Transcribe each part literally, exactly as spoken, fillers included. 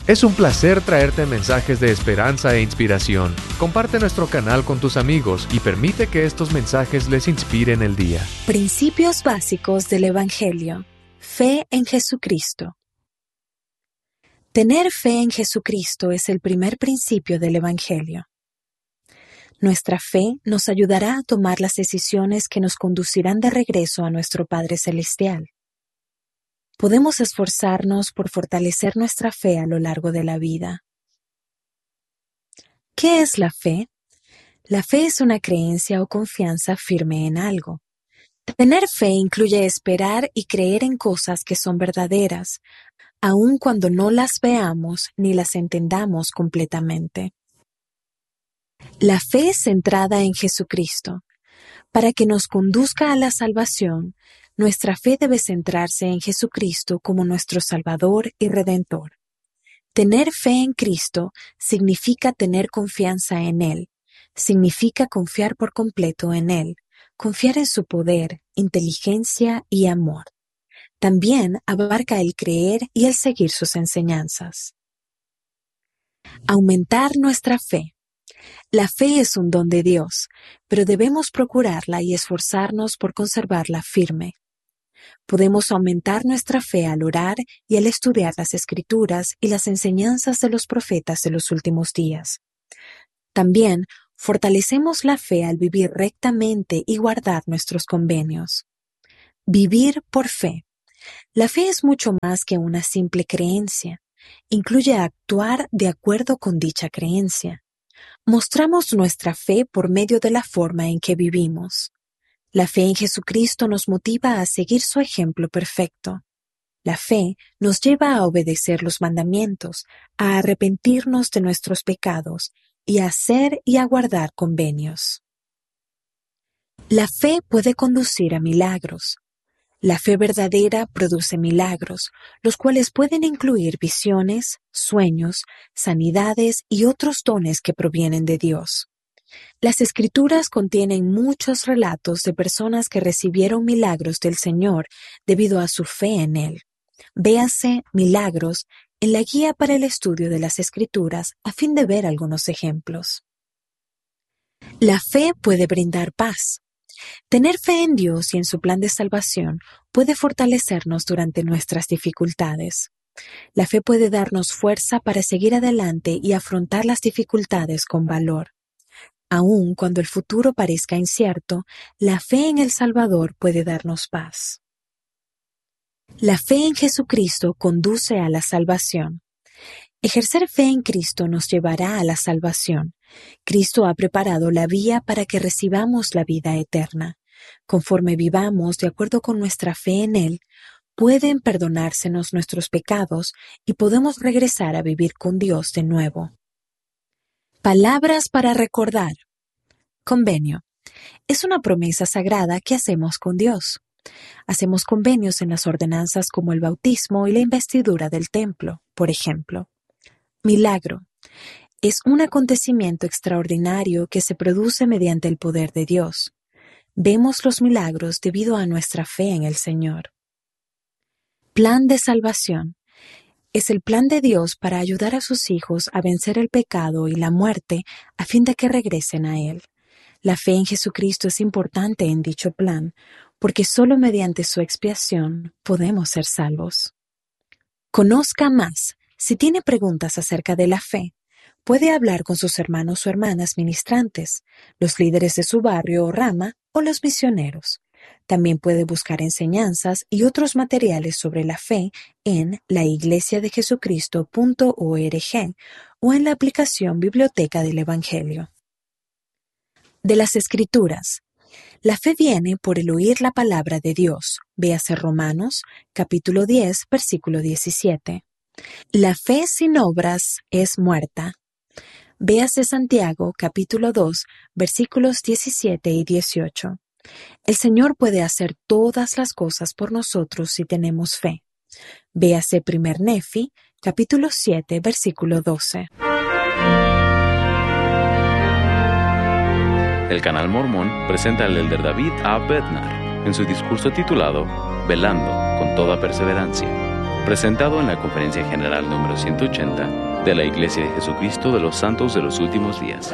Es un placer traerte mensajes de esperanza e inspiración. Comparte nuestro canal con tus amigos y permite que estos mensajes les inspiren el día. Principios básicos del Evangelio. Fe en Jesucristo. Tener fe en Jesucristo es el primer principio del Evangelio. Nuestra fe nos ayudará a tomar las decisiones que nos conducirán de regreso a nuestro Padre Celestial. Podemos esforzarnos por fortalecer nuestra fe a lo largo de la vida. ¿Qué es la fe? La fe es una creencia o confianza firme en algo. Tener fe incluye esperar y creer en cosas que son verdaderas, aun cuando no las veamos ni las entendamos completamente. La fe es centrada en Jesucristo. Para que nos conduzca a la salvación, nuestra fe debe centrarse en Jesucristo como nuestro Salvador y Redentor. Tener fe en Cristo significa tener confianza en Él, significa confiar por completo en Él, confiar en su poder, inteligencia y amor. También abarca el creer y el seguir sus enseñanzas. Aumentar nuestra fe. La fe es un don de Dios, pero debemos procurarla y esforzarnos por conservarla firme. Podemos aumentar nuestra fe al orar y al estudiar las Escrituras y las enseñanzas de los profetas de los últimos días. También fortalecemos la fe al vivir rectamente y guardar nuestros convenios. Vivir por fe. La fe es mucho más que una simple creencia. Incluye actuar de acuerdo con dicha creencia. Mostramos nuestra fe por medio de la forma en que vivimos. La fe en Jesucristo nos motiva a seguir su ejemplo perfecto. La fe nos lleva a obedecer los mandamientos, a arrepentirnos de nuestros pecados y a hacer y a guardar convenios. La fe puede conducir a milagros. La fe verdadera produce milagros, los cuales pueden incluir visiones, sueños, sanidades y otros dones que provienen de Dios. Las Escrituras contienen muchos relatos de personas que recibieron milagros del Señor debido a su fe en Él. Véase Milagros en la guía para el estudio de las Escrituras a fin de ver algunos ejemplos. La fe puede brindar paz. Tener fe en Dios y en su plan de salvación puede fortalecernos durante nuestras dificultades. La fe puede darnos fuerza para seguir adelante y afrontar las dificultades con valor. Aun cuando el futuro parezca incierto, la fe en el Salvador puede darnos paz. La fe en Jesucristo conduce a la salvación. Ejercer fe en Cristo nos llevará a la salvación. Cristo ha preparado la vía para que recibamos la vida eterna. Conforme vivamos de acuerdo con nuestra fe en Él, pueden perdonársenos nuestros pecados y podemos regresar a vivir con Dios de nuevo. Palabras para recordar. Convenio. Es una promesa sagrada que hacemos con Dios. Hacemos convenios en las ordenanzas como el bautismo y la investidura del templo, por ejemplo. Milagro. Es un acontecimiento extraordinario que se produce mediante el poder de Dios. Vemos los milagros debido a nuestra fe en el Señor. Plan de salvación. Es el plan de Dios para ayudar a sus hijos a vencer el pecado y la muerte a fin de que regresen a Él. La fe en Jesucristo es importante en dicho plan, porque solo mediante su expiación podemos ser salvos. Conozca más. Si tiene preguntas acerca de la fe, puede hablar con sus hermanos o hermanas ministrantes, los líderes de su barrio o rama o los misioneros. También puede buscar enseñanzas y otros materiales sobre la fe en la iglesia de jesucristo punto org o en la aplicación Biblioteca del Evangelio. De las Escrituras. La fe viene por el oír la palabra de Dios. Véase Romanos, capítulo diez, versículo diecisiete. La fe sin obras es muerta. Véase Santiago, capítulo dos, versículos diecisiete y dieciocho. El Señor puede hacer todas las cosas por nosotros si tenemos fe. Véase Primer Nefi, capítulo siete, versículo doce. El Canal Mormón presenta al elder David A. Bednar en su discurso titulado Velando con toda perseverancia. presentado en la Conferencia General número ciento ochenta de la Iglesia de Jesucristo de los Santos de los Últimos Días.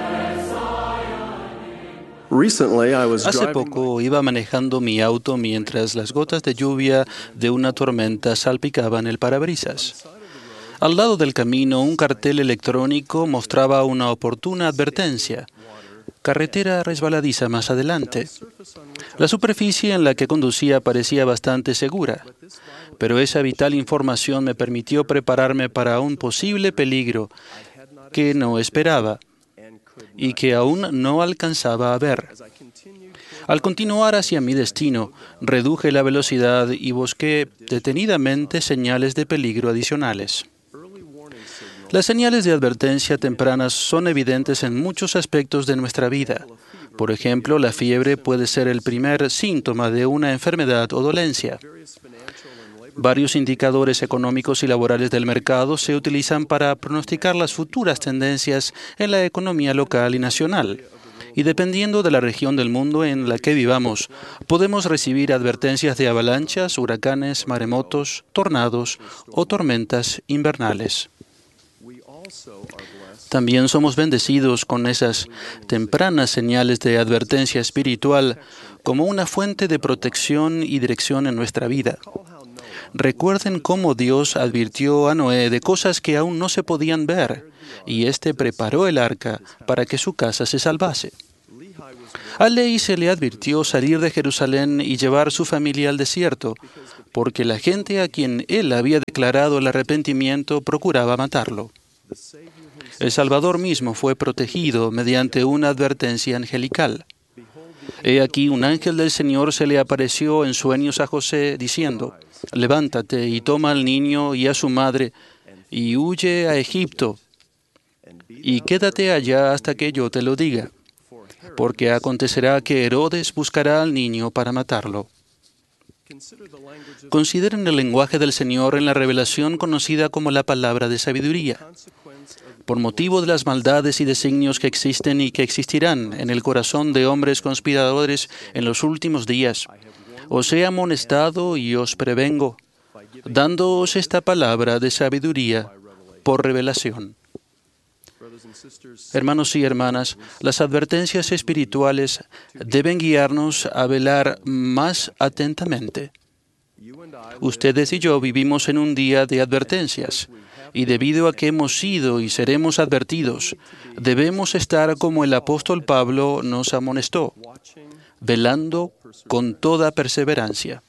Hace poco iba manejando mi auto mientras las gotas de lluvia de una tormenta salpicaban el parabrisas. Al lado del camino, un cartel electrónico mostraba una oportuna advertencia: carretera resbaladiza más adelante. La superficie en la que conducía parecía bastante segura, pero esa vital información me permitió prepararme para un posible peligro que no esperaba y que aún no alcanzaba a ver. Al continuar hacia mi destino, reduje la velocidad y busqué detenidamente señales de peligro adicionales. Las señales de advertencia tempranas son evidentes en muchos aspectos de nuestra vida. Por ejemplo, la fiebre puede ser el primer síntoma de una enfermedad o dolencia. Varios indicadores económicos y laborales del mercado se utilizan para pronosticar las futuras tendencias en la economía local y nacional. Y dependiendo de la región del mundo en la que vivamos, podemos recibir advertencias de avalanchas, huracanes, maremotos, tornados o tormentas invernales. También somos bendecidos con esas tempranas señales de advertencia espiritual como una fuente de protección y dirección en nuestra vida. Recuerden cómo Dios advirtió a Noé de cosas que aún no se podían ver, y éste preparó el arca para que su casa se salvase. A Lehi se le advirtió salir de Jerusalén y llevar su familia al desierto, porque la gente a quien él había declarado el arrepentimiento procuraba matarlo. El Salvador mismo fue protegido mediante una advertencia angelical. He aquí, un ángel del Señor se le apareció en sueños a José, diciendo: levántate y toma al niño y a su madre, y huye a Egipto, y quédate allá hasta que yo te lo diga, porque acontecerá que Herodes buscará al niño para matarlo. Consideren el lenguaje del Señor en la revelación conocida como la palabra de sabiduría. Por motivo de las maldades y designios que existen y que existirán en el corazón de hombres conspiradores en los últimos días, os he amonestado y os prevengo, dándoos esta palabra de sabiduría por revelación. Hermanos y hermanas, las advertencias espirituales deben guiarnos a velar más atentamente. Ustedes y yo vivimos en un día de advertencias, y debido a que hemos sido y seremos advertidos, debemos estar como el apóstol Pablo nos amonestó, velando con toda perseverancia.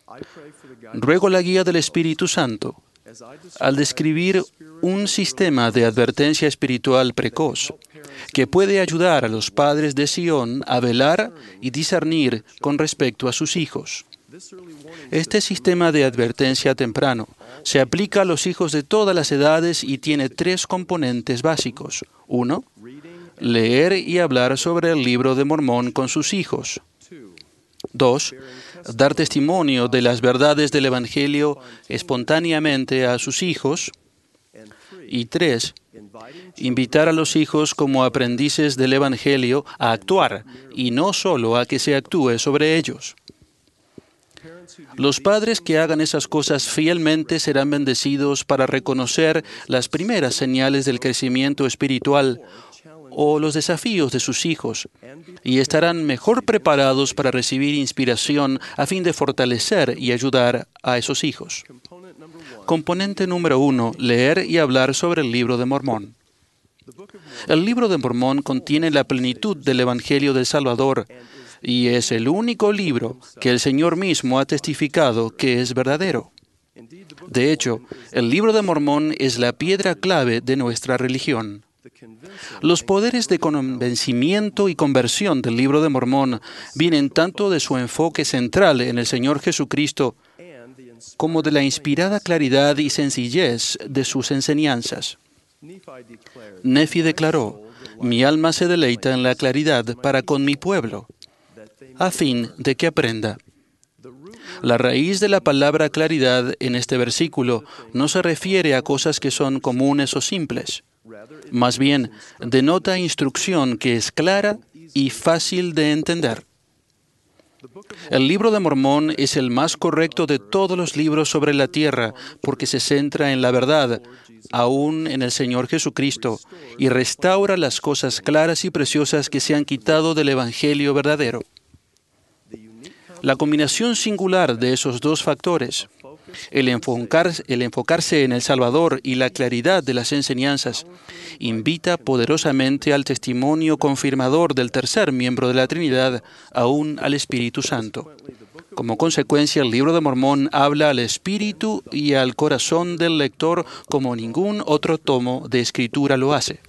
Ruego la guía del Espíritu Santo al describir un sistema de advertencia espiritual precoz que puede ayudar a los padres de Sion a velar y discernir con respecto a sus hijos. Este sistema de advertencia temprano se aplica a los hijos de todas las edades y tiene tres componentes básicos. Uno, leer y hablar sobre el libro de Mormón con sus hijos. Dos, dar testimonio de las verdades del Evangelio espontáneamente a sus hijos. Y tres, invitar a los hijos como aprendices del Evangelio a actuar y no solo a que se actúe sobre ellos. Los padres que hagan esas cosas fielmente serán bendecidos para reconocer las primeras señales del crecimiento espiritual o los desafíos de sus hijos, y estarán mejor preparados para recibir inspiración a fin de fortalecer y ayudar a esos hijos. Componente número uno, leer y hablar sobre el libro de Mormón. El libro de Mormón contiene la plenitud del Evangelio del Salvador, y es el único libro que el Señor mismo ha testificado que es verdadero. De hecho, el libro de Mormón es la piedra clave de nuestra religión. Los poderes de convencimiento y conversión del libro de Mormón vienen tanto de su enfoque central en el Señor Jesucristo como de la inspirada claridad y sencillez de sus enseñanzas. Nefi declaró: mi alma se deleita en la claridad para con mi pueblo, a fin de que aprenda. La raíz de la palabra claridad en este versículo no se refiere a cosas que son comunes o simples. Más bien, denota instrucción que es clara y fácil de entender. El libro de Mormón es el más correcto de todos los libros sobre la tierra porque se centra en la verdad, aún en el Señor Jesucristo, y restaura las cosas claras y preciosas que se han quitado del Evangelio verdadero. La combinación singular de esos dos factores, el, enfocar, el enfocarse en el Salvador y la claridad de las enseñanzas, invita poderosamente al testimonio confirmador del tercer miembro de la Trinidad, aún al Espíritu Santo. Como consecuencia, el libro de Mormón habla al espíritu y al corazón del lector como ningún otro tomo de escritura lo hace.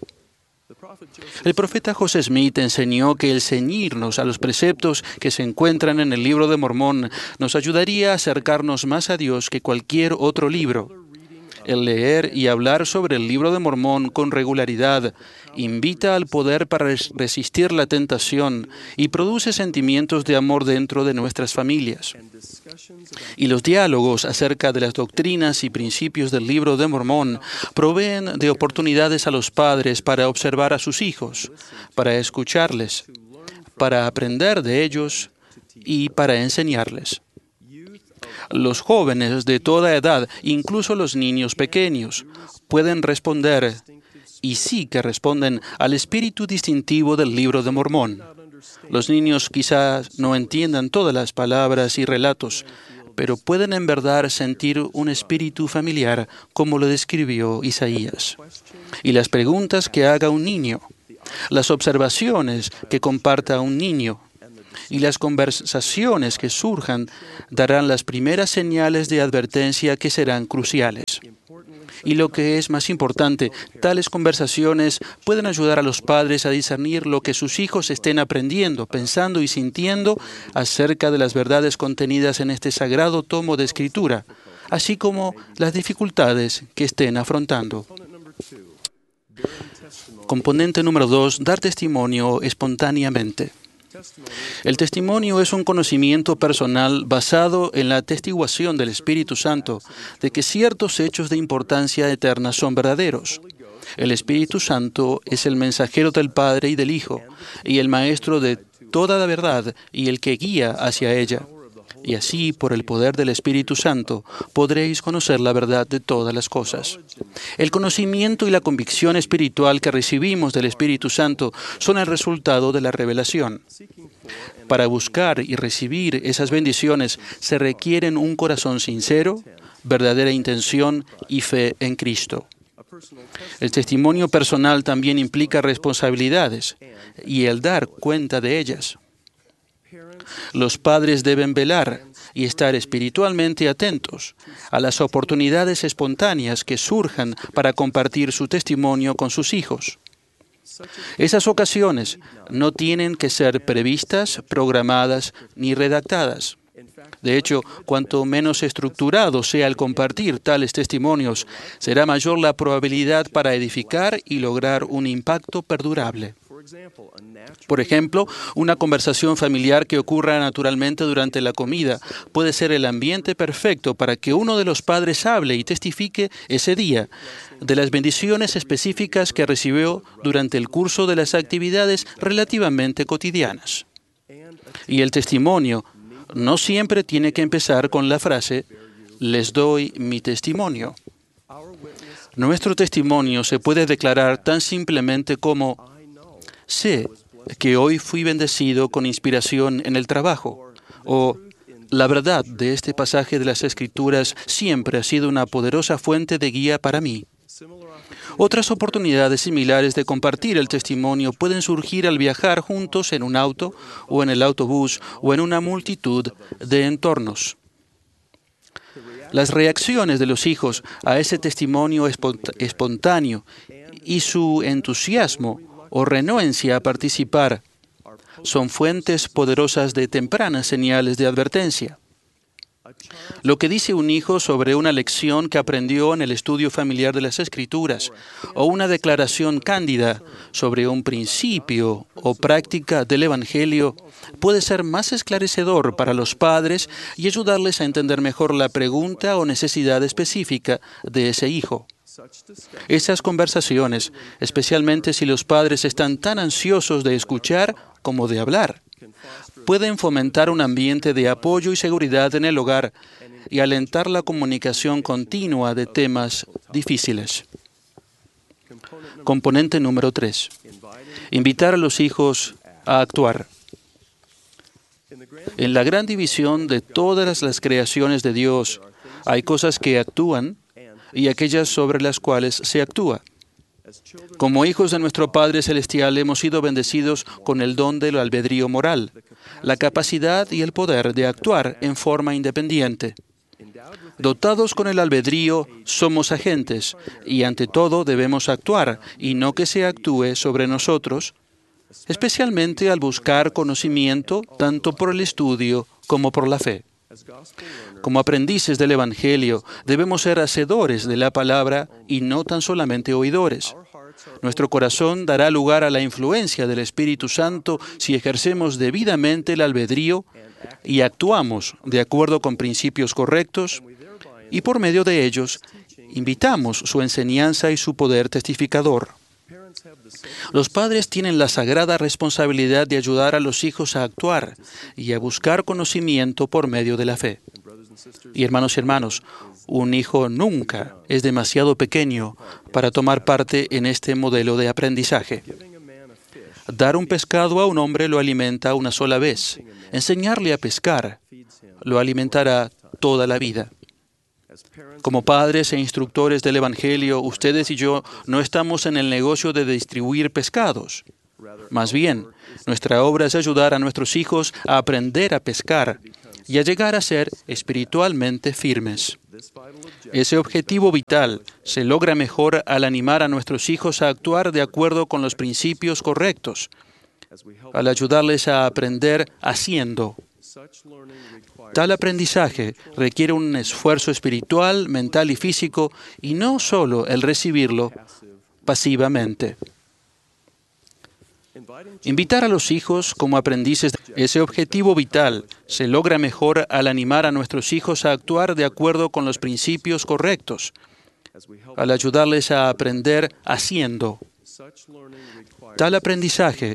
El profeta José Smith enseñó que el ceñirnos a los preceptos que se encuentran en el libro de Mormón nos ayudaría a acercarnos más a Dios que cualquier otro libro. El leer y hablar sobre el libro de Mormón con regularidad invita al poder para resistir la tentación y produce sentimientos de amor dentro de nuestras familias. Y los diálogos acerca de las doctrinas y principios del libro de Mormón proveen de oportunidades a los padres para observar a sus hijos, para escucharles, para aprender de ellos y para enseñarles. Los jóvenes de toda edad, incluso los niños pequeños, pueden responder, y sí que responden, al espíritu distintivo del libro de Mormón. Los niños quizás no entiendan todas las palabras y relatos, pero pueden en verdad sentir un espíritu familiar como lo describió Isaías. Y las preguntas que haga un niño, las observaciones que comparta un niño, y las conversaciones que surjan darán las primeras señales de advertencia que serán cruciales. Y lo que es más importante, tales conversaciones pueden ayudar a los padres a discernir lo que sus hijos estén aprendiendo, pensando y sintiendo acerca de las verdades contenidas en este sagrado tomo de escritura, así como las dificultades que estén afrontando. Componente número dos, dar testimonio espontáneamente. El testimonio es un conocimiento personal basado en la atestiguación del Espíritu Santo de que ciertos hechos de importancia eterna son verdaderos. El Espíritu Santo es el mensajero del Padre y del Hijo, y el maestro de toda la verdad y el que guía hacia ella. Y así, por el poder del Espíritu Santo, podréis conocer la verdad de todas las cosas. El conocimiento y la convicción espiritual que recibimos del Espíritu Santo son el resultado de la revelación. Para buscar y recibir esas bendiciones se requieren un corazón sincero, verdadera intención y fe en Cristo. El testimonio personal también implica responsabilidades y el dar cuenta de ellas. Los padres deben velar y estar espiritualmente atentos a las oportunidades espontáneas que surjan para compartir su testimonio con sus hijos. Esas ocasiones no tienen que ser previstas, programadas ni redactadas. De hecho, cuanto menos estructurado sea el compartir tales testimonios, será mayor la probabilidad para edificar y lograr un impacto perdurable. Por ejemplo, una conversación familiar que ocurra naturalmente durante la comida puede ser el ambiente perfecto para que uno de los padres hable y testifique ese día de las bendiciones específicas que recibió durante el curso de las actividades relativamente cotidianas. Y el testimonio no siempre tiene que empezar con la frase, les doy mi testimonio. Nuestro testimonio se puede declarar tan simplemente como, sé que hoy fui bendecido con inspiración en el trabajo, o la verdad de este pasaje de las Escrituras siempre ha sido una poderosa fuente de guía para mí. Otras oportunidades similares de compartir el testimonio pueden surgir al viajar juntos en un auto o en el autobús o en una multitud de entornos. Las reacciones de los hijos a ese testimonio espontáneo y su entusiasmo o renuencia a participar son fuentes poderosas de tempranas señales de advertencia. Lo que dice un hijo sobre una lección que aprendió en el estudio familiar de las Escrituras, o una declaración cándida sobre un principio o práctica del Evangelio, puede ser más esclarecedor para los padres y ayudarles a entender mejor la pregunta o necesidad específica de ese hijo. Esas conversaciones, especialmente si los padres están tan ansiosos de escuchar como de hablar, pueden fomentar un ambiente de apoyo y seguridad en el hogar y alentar la comunicación continua de temas difíciles. Componente número tres. Invitar a los hijos a actuar. En la gran división de todas las creaciones de Dios, hay cosas que actúan y aquellas sobre las cuales se actúa. Como hijos de nuestro Padre Celestial hemos sido bendecidos con el don del albedrío moral, la capacidad y el poder de actuar en forma independiente. Dotados con el albedrío, somos agentes y ante todo debemos actuar y no que se actúe sobre nosotros, especialmente al buscar conocimiento tanto por el estudio como por la fe. Como aprendices del Evangelio, debemos ser hacedores de la palabra y no tan solamente oidores. Nuestro corazón dará lugar a la influencia del Espíritu Santo si ejercemos debidamente el albedrío y actuamos de acuerdo con principios correctos, y por medio de ellos invitamos su enseñanza y su poder testificador. Los padres tienen la sagrada responsabilidad de ayudar a los hijos a actuar y a buscar conocimiento por medio de la fe. Y hermanos y hermanos, un hijo nunca es demasiado pequeño para tomar parte en este modelo de aprendizaje. Dar un pescado a un hombre lo alimenta una sola vez. Enseñarle a pescar lo alimentará toda la vida. Como padres e instructores del Evangelio, ustedes y yo no estamos en el negocio de distribuir pescados. Más bien, nuestra obra es ayudar a nuestros hijos a aprender a pescar y a llegar a ser espiritualmente firmes. Ese objetivo vital se logra mejor al animar a nuestros hijos a actuar de acuerdo con los principios correctos, al ayudarles a aprender haciendo. Tal aprendizaje requiere un esfuerzo espiritual, mental y físico, y no solo el recibirlo pasivamente. Invitar a los hijos como aprendices, ese objetivo vital se logra mejor al animar a nuestros hijos a actuar de acuerdo con los principios correctos, al ayudarles a aprender haciendo. Tal aprendizaje